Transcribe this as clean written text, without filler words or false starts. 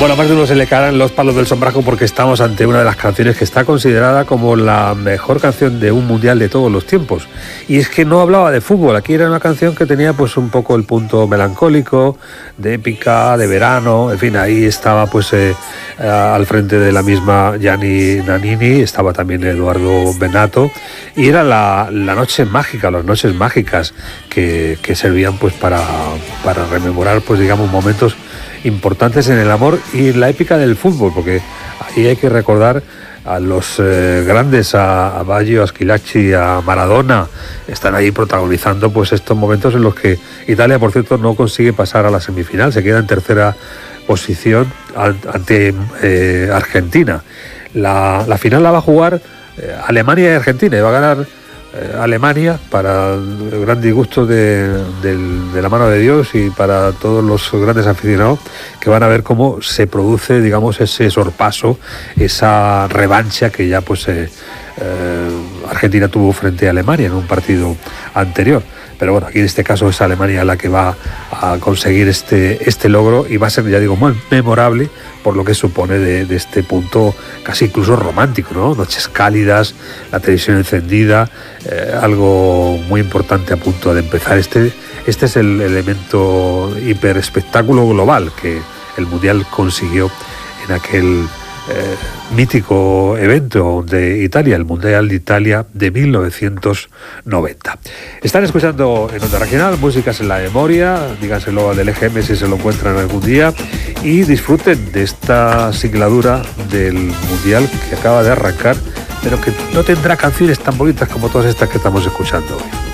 Bueno, a más de uno se le caerán los palos del sombrajo porque estamos ante una de las canciones que está considerada como la mejor canción de un mundial de todos los tiempos. Y es que no hablaba de fútbol, aquí era una canción que tenía pues un poco el punto melancólico, de épica, de verano, en fin, ahí estaba pues al frente de la misma Gianni Nannini, estaba también Eduardo Benato, y era la noche mágica, las noches mágicas que servían pues para rememorar pues digamos momentos importantes en el amor y la épica del fútbol, porque ahí hay que recordar a los grandes, a Baggio, a Schillaci, a Maradona, están ahí protagonizando pues estos momentos en los que Italia, por cierto, no consigue pasar a la semifinal, se queda en tercera posición ante Argentina. La final la va a jugar Alemania y Argentina, y va a ganar Alemania, para el gran disgusto de la mano de Dios y para todos los grandes aficionados que van a ver cómo se produce, digamos, ese sorpaso, esa revancha que ya pues Argentina tuvo frente a Alemania en un partido anterior. Pero bueno, aquí en este caso es Alemania la que va a conseguir este logro, y va a ser, ya digo, muy memorable por lo que supone de este punto casi incluso romántico, ¿no? Noches cálidas, la televisión encendida, algo muy importante a punto de empezar. Este es el elemento hiper espectáculo global que el Mundial consiguió en aquel mítico evento de Italia, el Mundial de Italia de 1990. Están escuchando en Onda Regional Músicas en la Memoria, díganselo al del EGM si se lo encuentran algún día, y disfruten de esta singladura del Mundial que acaba de arrancar, pero que no tendrá canciones tan bonitas como todas estas que estamos escuchando hoy.